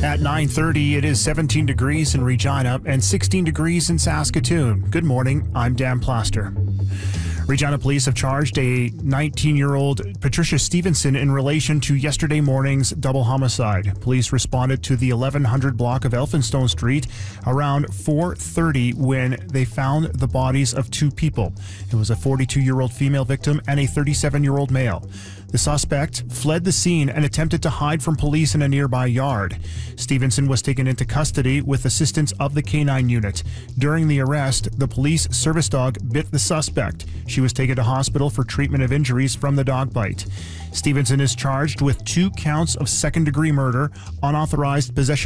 At 9:30, it is 17 degrees in Regina and 16 degrees in Saskatoon. Good morning, I'm Dan Plaster. Regina police have charged a 19-year-old Patricia Stevenson in relation to yesterday morning's double homicide. Police responded to the 1100 block of Elphinstone Street around 4:30 when they found the bodies of two people. It was a 42-year-old female victim and a 37-year-old male. The suspect fled the scene and attempted to hide from police in a nearby yard. Stevenson was taken into custody with assistance of the K-9 unit. During the arrest, the police service dog bit the suspect. She was taken to hospital for treatment of injuries from the dog bite. Stevenson is charged with 2 counts of second-degree murder, unauthorized possession